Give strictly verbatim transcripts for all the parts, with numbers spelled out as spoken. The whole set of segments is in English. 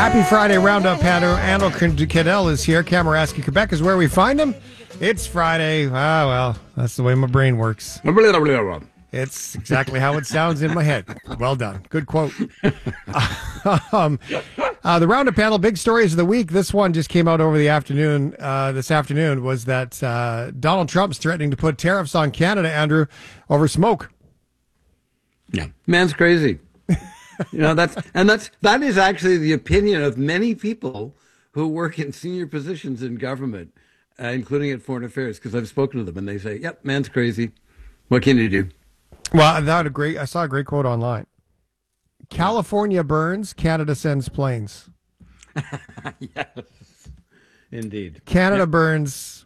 Happy Friday roundup, Pano. Andrew Cadell is here. Kamaraski, Quebec is where we find him. It's Friday. Ah, well, that's the way my brain works. It's exactly how it sounds in my head. Well done. Good quote. um, uh, the roundup panel, big stories of the week. This one just came out over the afternoon. Uh, this afternoon was that uh, Donald Trump's threatening to put tariffs on Canada, Andrew, over smoke. Yeah, man's crazy. You know, that's and that's that is actually the opinion of many people who work in senior positions in government, uh, including at Foreign Affairs, because I've spoken to them and they say, "Yep, man's crazy. What can you do?" Well, that a great. I saw a great quote online. California burns, Canada sends planes. Yes, indeed. Canada yep. burns,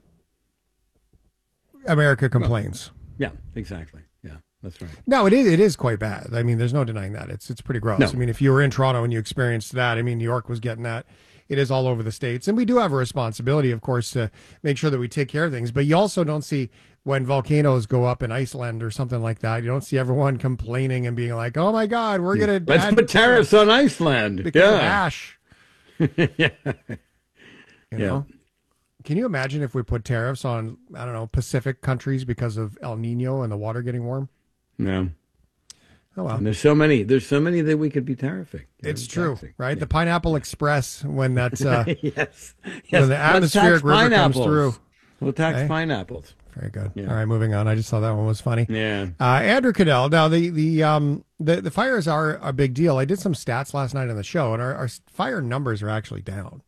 America complains. Well, yeah, exactly. Yeah, that's right. No, it is. It is quite bad. I mean, there's no denying that. It's it's pretty gross. No. I mean, if you were in Toronto and you experienced that, I mean, New York was getting that. It is all over the states, and we do have a responsibility, of course, to make sure that we take care of things. But you also don't see when volcanoes go up in Iceland or something like that. You don't see everyone complaining and being like, "Oh my God, we're gonna let's put tariffs on Iceland." Because yeah, of ash. yeah. You know? Yeah. Can you imagine if we put tariffs on, I don't know, Pacific countries because of El Nino and the water getting warm? No. Oh, well. And there's so many. There's so many that we could be tariffing. It's true, taxing. right? Yeah. The Pineapple Express, when that's uh, yes, yes. when the atmospheric river pineapples. comes through. We'll tax Okay. pineapples. Very good. Yeah. All right, moving on. I just thought that one was funny. Yeah. Uh, Andrew Cadell. Now the the um the, the fires are a big deal. I did some stats last night on the show, and our, our fire numbers are actually down.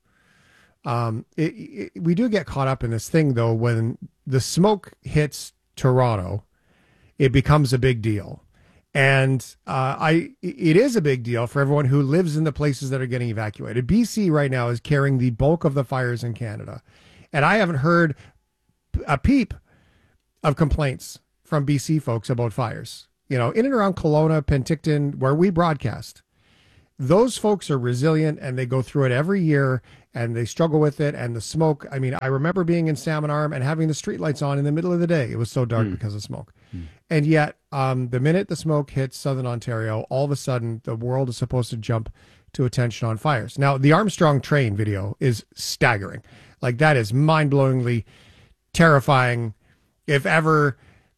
Um, it, it, we do get caught up in this thing though. When the smoke hits Toronto, it becomes a big deal. And uh, I, it is a big deal for everyone who lives in the places that are getting evacuated. B C right now is carrying the bulk of the fires in Canada. And I haven't heard a peep of complaints from B C folks about fires. You know, in and around Kelowna, Penticton, where we broadcast, those folks are resilient and they go through it every year and they struggle with it. And the smoke, I mean, I remember being in Salmon Arm and having the streetlights on in the middle of the day. It was so dark mm. because of smoke. Mm. And yet, um, the minute the smoke hits Southern Ontario, all of a sudden the world is supposed to jump to attention on fires. Now, the Armstrong train video is staggering. Like, that is mind-blowingly terrifying. If ever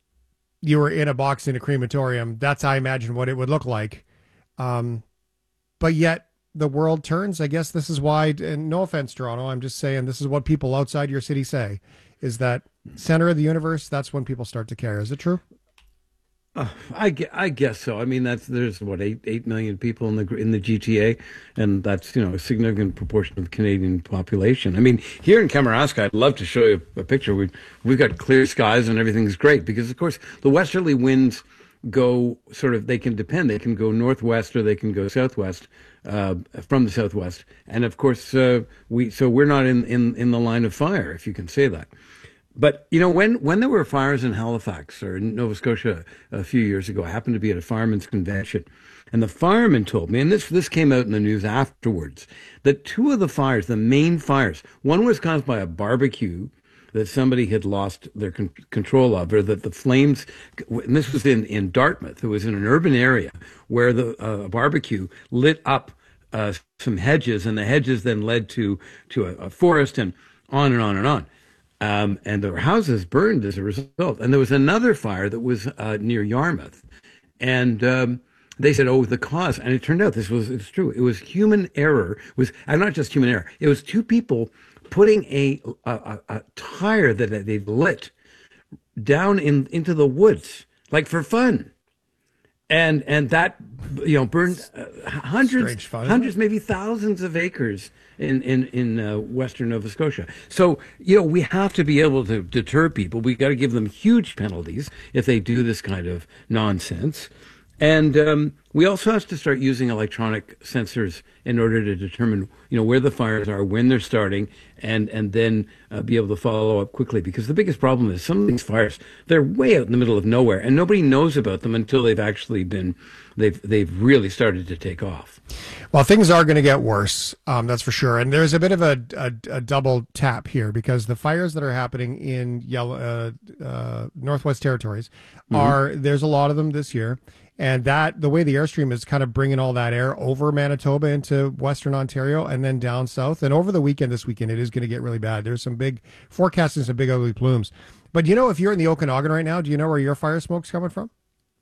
you were in a box in a crematorium, that's, I imagine, what it would look like. Um, but yet the world turns. I guess this is why, and no offense, Toronto, I'm just saying this is what people outside your city say, is that center of the universe, that's when people start to care. Is it true? Uh, I, I guess so. I mean, that's there's what eight eight million people in the in the G T A, and that's you know a significant proportion of the Canadian population. I mean, here in Kamouraska, I'd love to show you a picture. We we've got clear skies and everything's great because, of course, the westerly winds go sort of they can depend. They can go northwest or they can go southwest uh, from the southwest, and of course uh, we so we're not in, in in the line of fire, if you can say that. But, you know, when, when there were fires in Halifax or in Nova Scotia a few years ago, I happened to be at a firemen's convention, and the firemen told me, and this, this came out in the news afterwards, that two of the fires, the main fires, one was caused by a barbecue that somebody had lost their con- control of, or that the flames, and this was in, in Dartmouth, it was in an urban area where the uh, barbecue lit up uh, some hedges, and the hedges then led to, to a, a forest and on and on and on. Um, and there were houses burned as a result. And there was another fire that was uh, near Yarmouth. And um, they said, oh, the cause. And it turned out this was it's true. It was human error. It was and not just human error. It was two people putting a, a, a, a tire that they'd lit down in into the woods, like for fun. And and that, you know, burned uh, hundreds, fun, hundreds, maybe thousands of acres in in in uh, Western Nova Scotia. So you know, we have to be able to deter people. We got to give them huge penalties if they do this kind of nonsense. And um, we also have to start using electronic sensors in order to determine, you know, where the fires are, when they're starting, and and then uh, be able to follow up quickly. Because the biggest problem is some of these fires, they're way out in the middle of nowhere, and nobody knows about them until they've actually been, they've they've really started to take off. Well, things are going to get worse, um, that's for sure. And there's a bit of a, a, a double tap here because the fires that are happening in yellow, uh, uh, Northwest Territories are, mm-hmm. there's a lot of them this year. And that the way the airstream is kind of bringing all that air over Manitoba into Western Ontario and then down south. And over the weekend, this weekend, it is going to get really bad. There's some big forecasting, some big ugly plumes. But you know, if you're in the Okanagan right now, do you know where your fire smoke's coming from?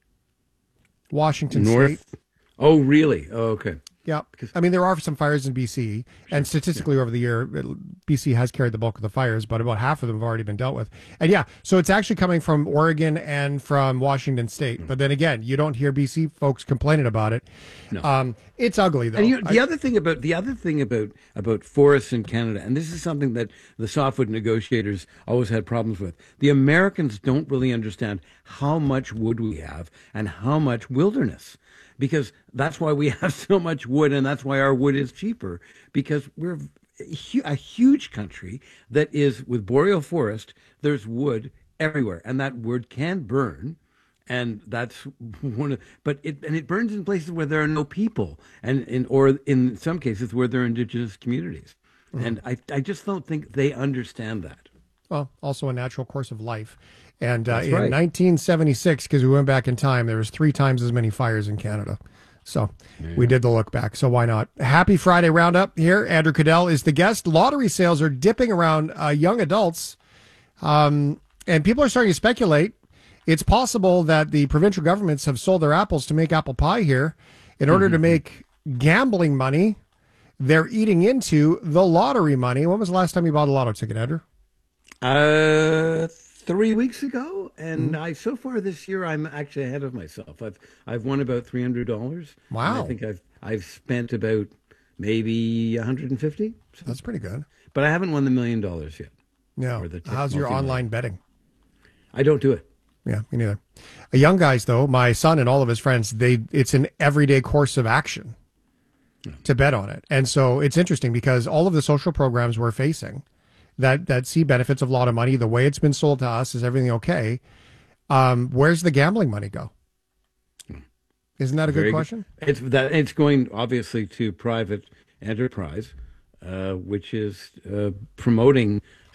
Washington North. State. Oh, really? Oh, okay. Yeah, I mean, there are some fires in B C, and statistically yeah. over the year, B C has carried the bulk of the fires, but about half of them have already been dealt with. And yeah, so it's actually coming from Oregon and from Washington State. Mm. But then again, you don't hear B C folks complaining about it. No. Um, it's ugly, though. And you, the I, other thing about the other thing about about forests in Canada, and this is something that the softwood negotiators always had problems with. The Americans don't really understand how much wood we have and how much wilderness. Because that's why we have so much wood, and that's why our wood is cheaper. Because we're a huge country that is, with boreal forest, there's wood everywhere, and that wood can burn, and that's one of. But it and it burns in places where there are no people, and in or in some cases where there are indigenous communities, mm-hmm. and I I just don't think they understand that. Well, also a natural course of life. And uh, in right. nineteen seventy-six, because we went back in time, there was three times as many fires in Canada. So yeah. we did the look back. So why not? Happy Friday Roundup here. Andrew Cadell is the guest. Lottery sales are dipping around uh, young adults. Um, and people are starting to speculate. It's possible that the provincial governments have sold their apples to make apple pie here. In order mm-hmm. to make gambling money, they're eating into the lottery money. When was the last time you bought a lotto ticket, Andrew? Uh... Three weeks ago, and mm-hmm. I so far this year I'm actually ahead of myself. I've I've won about three hundred dollars. Wow! I think I've I've spent about maybe one hundred and fifty. So. That's pretty good. But I haven't won the million dollars yet. No. How's your online betting? I don't do it. Yeah, me neither. Uh, young guys, though, my son and all of his friends, they it's an everyday course of action no. to bet on it, and so it's interesting because all of the social programs we're facing. That that see benefits of a lot of money. The way it's been sold to us is everything okay. Um, where's the gambling money go? Isn't that a good Very question? Good. It's that it's going obviously to private enterprise, uh, which is uh, promoting